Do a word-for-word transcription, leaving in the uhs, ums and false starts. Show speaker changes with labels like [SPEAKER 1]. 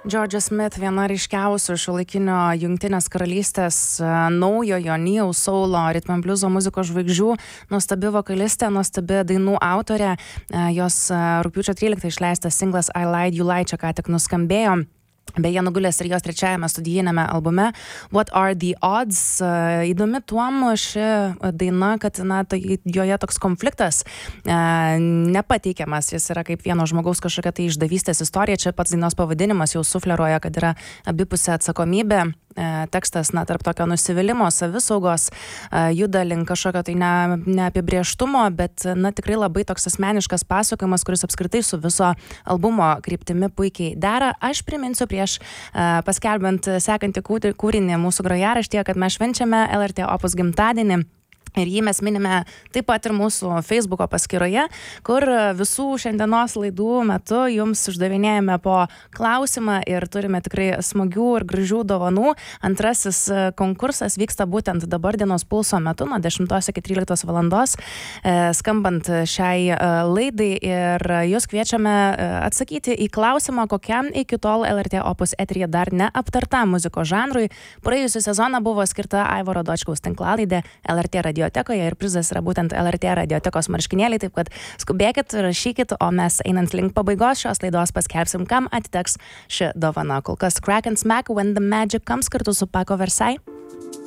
[SPEAKER 1] Georgia Smith, viena ryškiausių šiuolaikinio Jungtinės karalystės e, naujojo neo soulo ritmo bliuzo muzikos žvaigždžių, nuostabi vokalistė, nuostabi dainų autorė. E, jos e, rugpjūčio tryliktą išleistas singlas I Lied You Lied čia ką tik nuskambėjo. Beje, nugulės ir jos trečiajame studijinėme albume What Are The Odds. Įdomi tuom ši daina, kad na, tai joje toks konfliktas e, nepateikiamas. Jis yra kaip vieno žmogaus kažkokia tai išdavystės istorija. Čia pats dainos pavadinimas jau sufleruoja, kad yra abipusė atsakomybė. E, tekstas, na, tarp tokio nusivylimų, savisaugos e, juda link kažkokio tai ne, neapibrėžtumo, bet, na, tikrai labai toks asmeniškas pasakojimas, kuris apskritai su viso albumo kryptimi puikiai dera. Aš priminsiu prieš uh, paskelbant sekantį kūrinį mūsų grojaraštyje, kad mes švenčiame L R T Opus gimtadienį. Ir jį mes minime taip pat ir mūsų Facebooko paskyroje, kur visų šiandienos laidų metu jums uždavinėjame po klausimą ir turime tikrai smagių ir gražių dovanų. Antrasis konkursas vyksta būtent dabar dienos pulso metu nuo dešimtos iki tryliktos valandos, skambant šiai laidai, ir jūs kviečiame atsakyti į klausimą, kokiam iki tol L R T Opus eteryje dar neaptartam muzikos žanrui. Praėjusią sezoną buvo skirta Aivaro Dočkaus tinklalaidė L R T radio radiotekoje ir prizas yra būtent L R T radiotekos marškinėliai, taip kad skubėkit, rašykit, o mes einant link pabaigos šios laidos paskelbsim, kam atiteks ši dovana. Kol kas Crack and Smack, When the Magic Comes kartu su Paco Versailles.